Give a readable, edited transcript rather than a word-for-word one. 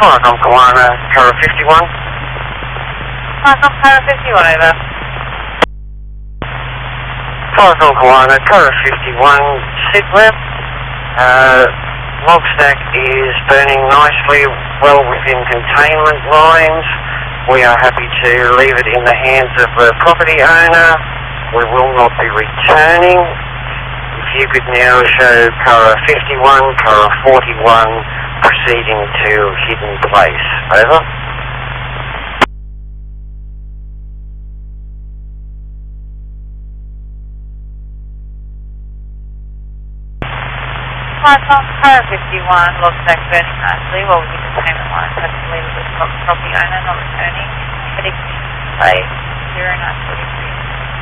Viacom Kawana, Kara 51. Viacom Kara 51, over. Viacom Kawana, Kara 51, sit left. Log stack is burning nicely, well within containment lines. We are happy to leave it in the hands of the property owner. We will not be returning. If you could now show Kara 51, Kara 41 proceeding to hidden place. Over. Viacom Kara 51, log stack burning nicely, well within containment lines. Have to leave it with the property owner, not returning. Heading to place 0943.